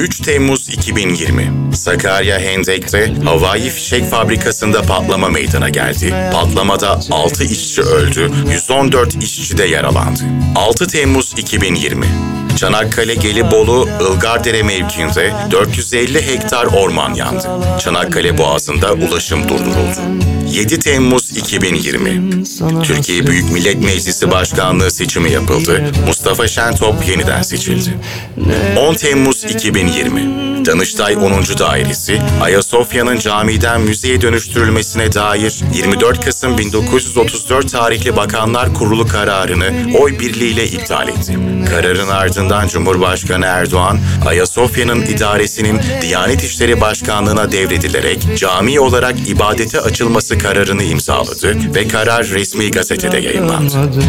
3 Temmuz 2020. Sakarya Hendek'te havai fişek fabrikasında patlama meydana geldi. Patlamada 6 işçi öldü, 114 işçi de yaralandı. 6 Temmuz 2020. Çanakkale Gelibolu Ilgardere mevkiinde 450 hektar orman yandı. Çanakkale Boğazı'nda ulaşım durduruldu. 7 Temmuz 2020. Türkiye Büyük Millet Meclisi Başkanlığı seçimi yapıldı. Mustafa Şentop yeniden seçildi. 10 Temmuz 2020. Danıştay 10. Dairesi, Ayasofya'nın camiden müzeye dönüştürülmesine dair 24 Kasım 1934 tarihli Bakanlar Kurulu kararını oy birliğiyle iptal etti. Kararın ardından Cumhurbaşkanı Erdoğan, Ayasofya'nın idaresinin Diyanet İşleri Başkanlığı'na devredilerek cami olarak ibadete açılması kararını imzaladı ve karar resmi gazetede yayımlandı.